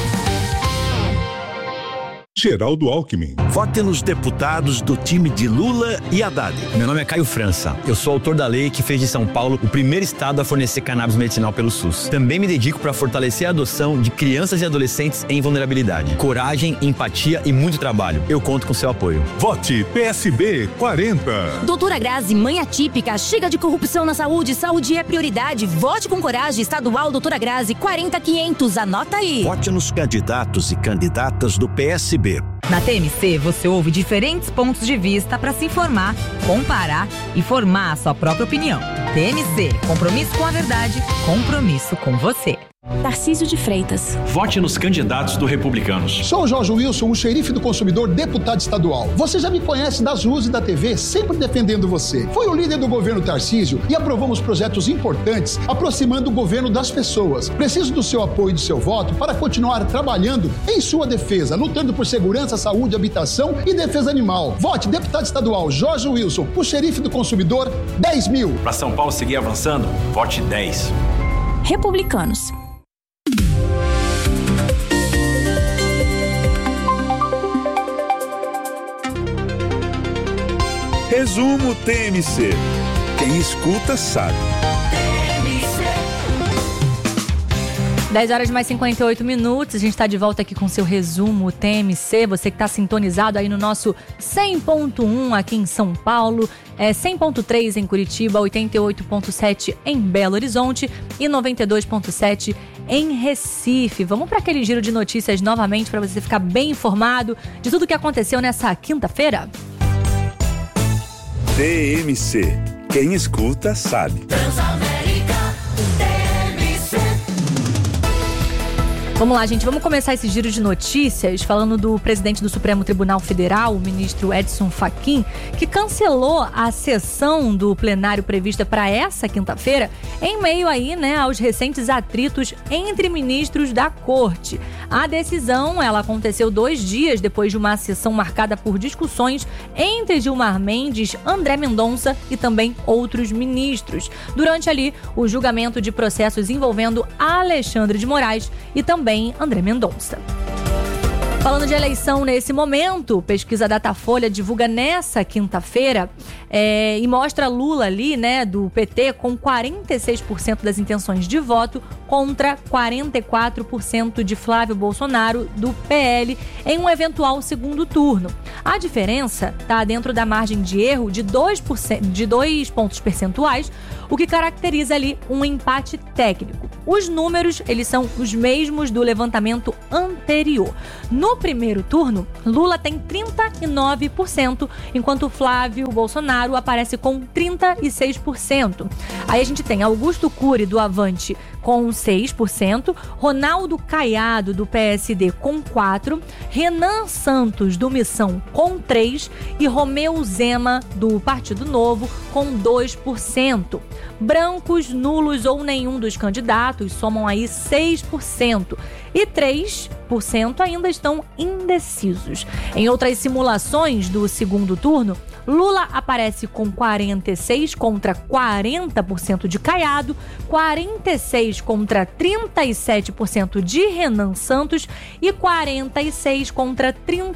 Geraldo Alckmin. Vote nos deputados do time de Lula e Haddad. Meu nome é Caio França. Eu sou autor da lei que fez de São Paulo o primeiro estado a fornecer cannabis medicinal pelo SUS. Também me dedico para fortalecer a adoção de crianças e adolescentes em vulnerabilidade. Coragem, empatia e muito trabalho. Eu conto com seu apoio. Vote PSB 40. Doutora Grazi, mãe atípica, chega de corrupção na saúde, saúde é prioridade. Vote com coragem, estadual Doutora Grazi 40500, anota aí. Vote nos candidatos e candidatas do PSB. Na TMC, você ouve diferentes pontos de vista para se informar, comparar e formar a sua própria opinião. TMC, compromisso com a verdade, compromisso com você. Tarcísio de Freitas. Vote nos candidatos do Republicanos. Sou o Jorge Wilson, o xerife do consumidor, deputado estadual. Você já me conhece das ruas e da TV, sempre defendendo você. Fui o líder do governo Tarcísio e aprovamos projetos importantes, aproximando o governo das pessoas. Preciso do seu apoio e do seu voto para continuar trabalhando em sua defesa, lutando por segurança, saúde, habitação e defesa animal. Vote deputado estadual Jorge Wilson, o xerife do consumidor, 10 mil. Para São Paulo seguir avançando, vote 10. Republicanos. Resumo TMC. Quem escuta sabe. 10h mais 58. A gente está de volta aqui com seu resumo TMC. Você que está sintonizado aí no nosso 100.1 aqui em São Paulo, 100.3 em Curitiba, 88.7 em Belo Horizonte e 92.7 em Recife. Vamos para aquele giro de notícias novamente para você ficar bem informado de tudo que aconteceu nessa quinta-feira. TMC. Quem escuta sabe. Vamos lá, gente. Vamos começar esse giro de notícias falando do presidente do Supremo Tribunal Federal, o ministro Edson Fachin, que cancelou a sessão do plenário prevista para essa quinta-feira, em meio aí, aos recentes atritos entre ministros da Corte. A decisão, ela aconteceu 2 dias depois de uma sessão marcada por discussões entre Gilmar Mendes, André Mendonça e também outros ministros, durante ali o julgamento de processos envolvendo Alexandre de Moraes e também André Mendonça. Falando de eleição nesse momento, pesquisa Datafolha divulga nessa quinta-feira e mostra Lula ali, né, do PT com 46% das intenções de voto contra 44% de Flávio Bolsonaro do PL em um eventual segundo turno. A diferença está dentro da margem de erro de 2 pontos percentuais, o que caracteriza ali um empate técnico. Os números, eles são os mesmos do levantamento anterior. No primeiro turno, Lula tem 39%, enquanto Flávio Bolsonaro aparece com 36%. Aí a gente tem Augusto Cury, do Avante, com 6%, Ronaldo Caiado, do PSD, com 4%, Renan Santos, do Missão, com 3% e Romeu Zema, do Partido Novo, com 2%. Brancos, nulos ou nenhum dos candidatos somam aí 6% e 3% ainda estão indecisos. Em outras simulações do segundo turno, Lula aparece com 46% contra 40% de Caiado, 46% contra 37% de Renan Santos e 46% contra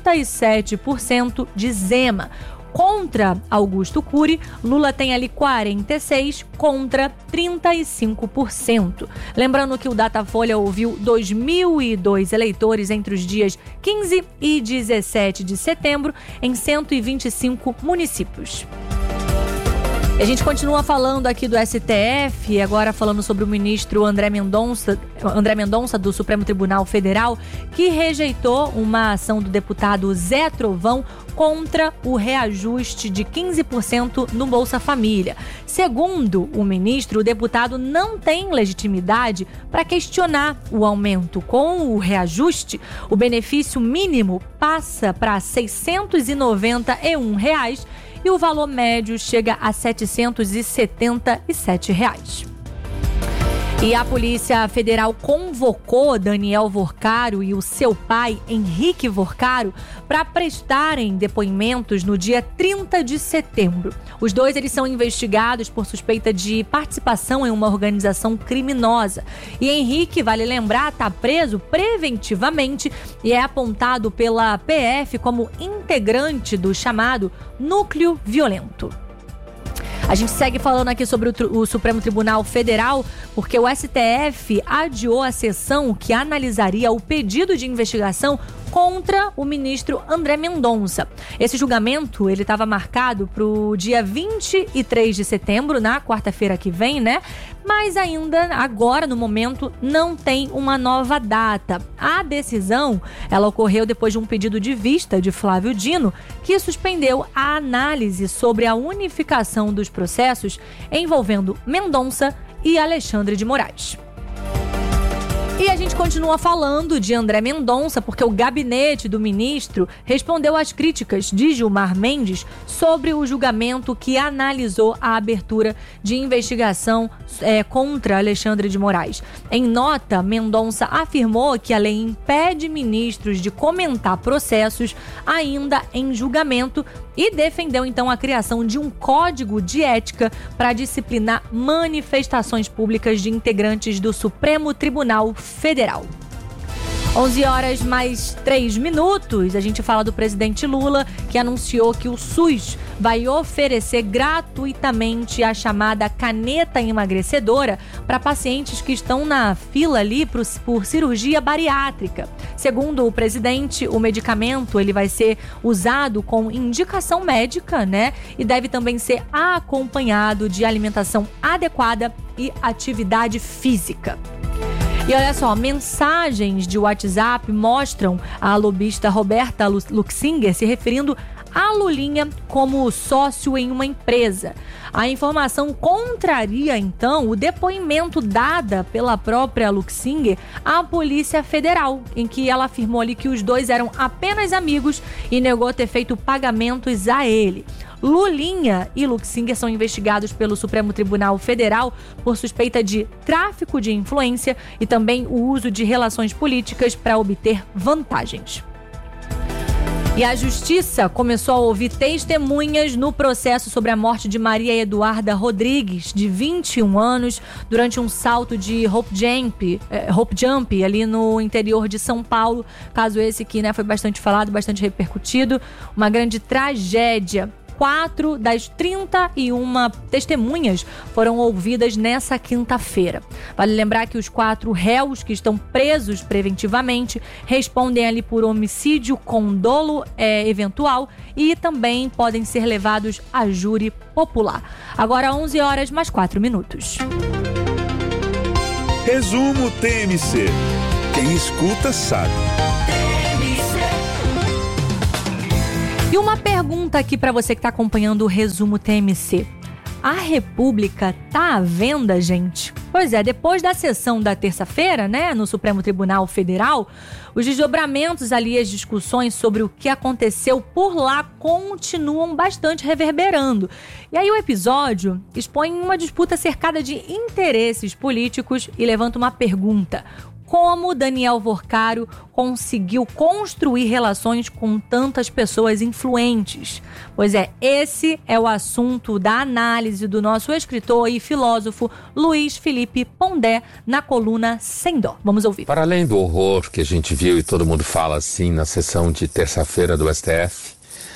37% de Zema. Contra Augusto Cury, Lula tem ali 46% contra 35%. Lembrando que o Datafolha ouviu 2.002 eleitores entre os dias 15 e 17 de setembro em 125 municípios. A gente continua falando aqui do STF, agora falando sobre o ministro André Mendonça do Supremo Tribunal Federal, que rejeitou uma ação do deputado Zé Trovão contra o reajuste de 15% no Bolsa Família. Segundo o ministro, o deputado não tem legitimidade para questionar o aumento. Com o reajuste, o benefício mínimo passa para R$ 691 e o valor médio chega a R$ 777. E a Polícia Federal convocou Daniel Vorcaro e o seu pai, Henrique Vorcaro, para prestarem depoimentos no dia 30 de setembro. Os dois, eles são investigados por suspeita de participação em uma organização criminosa. E Henrique, vale lembrar, está preso preventivamente e é apontado pela PF como integrante do chamado Núcleo Violento. A gente segue falando aqui sobre o Supremo Tribunal Federal, porque o STF adiou a sessão que analisaria o pedido de investigação contra o ministro André Mendonça. Esse julgamento, ele estava marcado para o dia 23 de setembro, na quarta-feira que vem, né? Mas ainda agora, no momento, não tem uma nova data. A decisão, ela ocorreu depois de um pedido de vista de Flávio Dino, que suspendeu a análise sobre a unificação dos processos envolvendo Mendonça e Alexandre de Moraes. E a gente continua falando de André Mendonça porque o gabinete do ministro respondeu às críticas de Gilmar Mendes sobre o julgamento que analisou a abertura de investigação contra Alexandre de Moraes. Em nota, Mendonça afirmou que a lei impede ministros de comentar processos ainda em julgamento e defendeu então a criação de um código de ética para disciplinar manifestações públicas de integrantes do Supremo Tribunal Federal. 11h mais 3. A gente fala do presidente Lula, que anunciou que o SUS vai oferecer gratuitamente a chamada caneta emagrecedora para pacientes que estão na fila ali por cirurgia bariátrica. Segundo o presidente, o medicamento ele vai ser usado com indicação médica, né? E deve também ser acompanhado de alimentação adequada e atividade física. E olha só, mensagens de WhatsApp mostram a lobista Roberta Luxinger se referindo a Lulinha como sócio em uma empresa. A informação contraria, então, o depoimento dado pela própria Luxinger à Polícia Federal, em que ela afirmou ali que os dois eram apenas amigos e negou ter feito pagamentos a ele. Lulinha e Luxinger são investigados pelo Supremo Tribunal Federal por suspeita de tráfico de influência e também o uso de relações políticas para obter vantagens. E a Justiça começou a ouvir testemunhas no processo sobre a morte de Maria Eduarda Rodrigues, de 21 anos, durante um salto de rope jump ali no interior de São Paulo. Caso esse que, né, foi bastante falado, bastante repercutido. Uma grande tragédia. 4 das 31 testemunhas foram ouvidas nessa quinta-feira. Vale lembrar que os 4 réus que estão presos preventivamente respondem ali por homicídio com dolo eventual e também podem ser levados a júri popular. Agora 11 horas mais 4 minutos. Resumo TMC. Quem escuta sabe. E uma pergunta aqui para você que está acompanhando o Resumo TMC. A República tá à venda, gente? Pois é, depois da sessão da terça-feira, né, no Supremo Tribunal Federal, os desdobramentos ali, as discussões sobre o que aconteceu por lá continuam bastante reverberando. E aí o episódio expõe uma disputa cercada de interesses políticos e levanta uma pergunta: como Daniel Vorcaro conseguiu construir relações com tantas pessoas influentes? Pois é, esse é o assunto da análise do nosso escritor e filósofo Luiz Felipe Pondé na coluna Sem Dó. Vamos ouvir. Para além do horror que a gente viu e todo mundo fala assim na sessão de terça-feira do STF,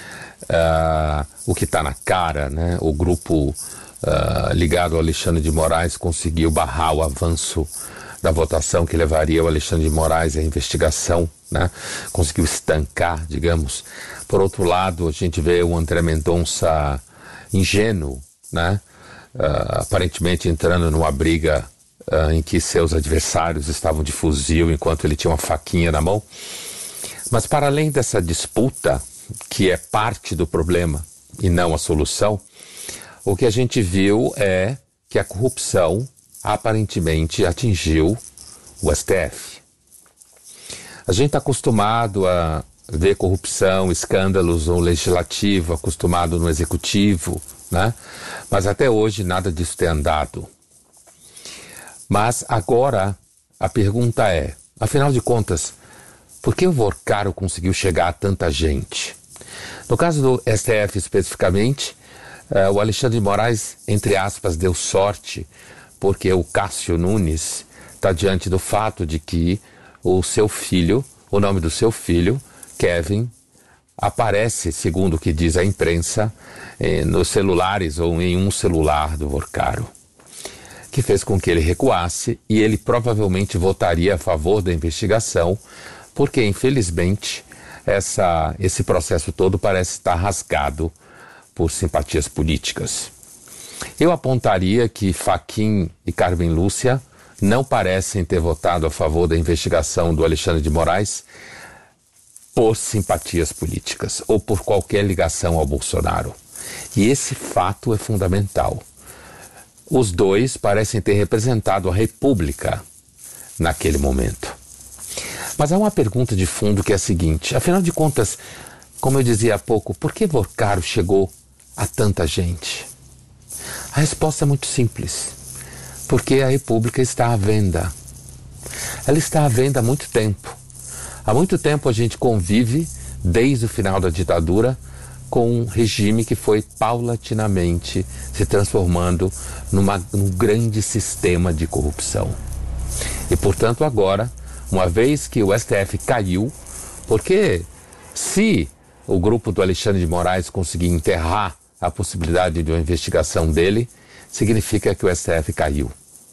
o que está na cara, né? O grupo ligado ao Alexandre de Moraes conseguiu barrar o avanço da votação que levaria o Alexandre de Moraes à investigação, né? Conseguiu estancar, digamos. Por outro lado, a gente vê o André Mendonça ingênuo, né? Aparentemente entrando numa briga em que seus adversários estavam de fuzil enquanto ele tinha uma faquinha na mão. Mas para além dessa disputa, que é parte do problema e não a solução, o que a gente viu é que a corrupção aparentemente atingiu o STF. A gente está acostumado a ver corrupção, escândalos no legislativo, acostumado no executivo, né? Mas até hoje nada disso tem andado. Mas agora a pergunta é, afinal de contas, por que o Vorcaro conseguiu chegar a tanta gente? No caso do STF especificamente, o Alexandre de Moraes, entre aspas, deu sorte, porque o Cássio Nunes está diante do fato de que o seu filho, o nome do seu filho, Kevin, aparece, segundo o que diz a imprensa, nos celulares ou em um celular do Vorcaro, que fez com que ele recuasse e ele provavelmente votaria a favor da investigação, porque infelizmente esse processo todo parece estar rasgado por simpatias políticas. Eu apontaria que Fachin e Carmen Lúcia não parecem ter votado a favor da investigação do Alexandre de Moraes por simpatias políticas ou por qualquer ligação ao Bolsonaro. E esse fato é fundamental. Os dois parecem ter representado a República naquele momento. Mas há uma pergunta de fundo que é a seguinte: afinal de contas, como eu dizia há pouco, por que Vorcaro chegou a tanta gente? A resposta é muito simples. Porque a República está à venda. Ela está à venda há muito tempo. Há muito tempo a gente convive, desde o final da ditadura, com um regime que foi paulatinamente se transformando num grande sistema de corrupção. E, portanto, agora, uma vez que o STF caiu, porque se o grupo do Alexandre de Moraes conseguir enterrar a possibilidade de uma investigação dele, significa que o STF caiu.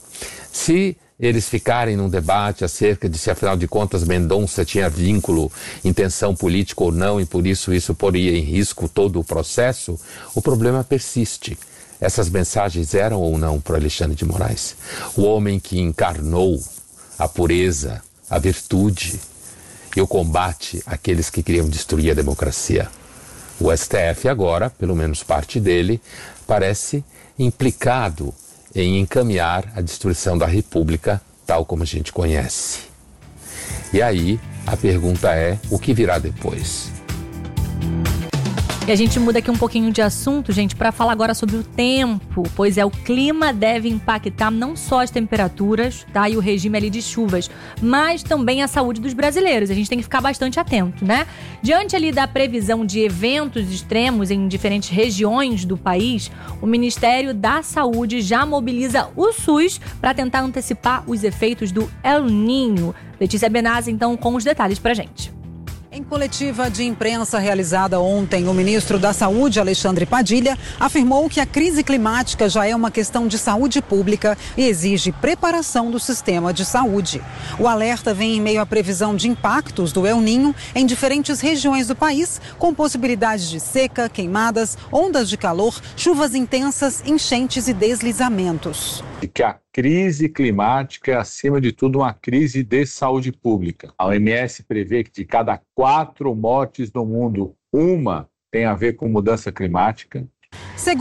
Se eles ficarem num debate acerca de se, afinal de contas, Mendonça tinha vínculo, intenção política ou não, e por isso poria em risco todo o processo, o problema persiste. Essas mensagens eram ou não para Alexandre de Moraes? O homem que encarnou a pureza, a virtude e o combate àqueles que queriam destruir a democracia. O STF agora, pelo menos parte dele, parece implicado em encaminhar a destruição da República tal como a gente conhece. E aí, a pergunta é, o que virá depois? E a gente muda aqui um pouquinho de assunto, gente, para falar agora sobre o tempo, pois o clima deve impactar não só as temperaturas, tá, e o regime ali de chuvas, mas também a saúde dos brasileiros. A gente tem que ficar bastante atento, né? Diante ali da previsão de eventos extremos em diferentes regiões do país, o Ministério da Saúde já mobiliza o SUS para tentar antecipar os efeitos do El Niño. Letícia Benazzi, então, com os detalhes pra gente. Em coletiva de imprensa realizada ontem, o ministro da Saúde, Alexandre Padilha, afirmou que a crise climática já é uma questão de saúde pública e exige preparação do sistema de saúde. O alerta vem em meio à previsão de impactos do El Niño em diferentes regiões do país, com possibilidades de seca, queimadas, ondas de calor, chuvas intensas, enchentes e deslizamentos. Que a crise climática é, acima de tudo, uma crise de saúde pública. A OMS prevê que de cada 4 mortes no mundo, uma tem a ver com mudança climática.